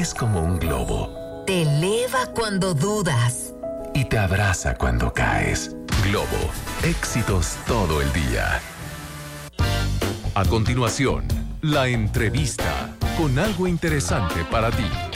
Es como un globo. Te eleva cuando dudas. Y te abraza cuando caes. Globo, éxitos todo el día. A continuación, la entrevista con algo interesante para ti.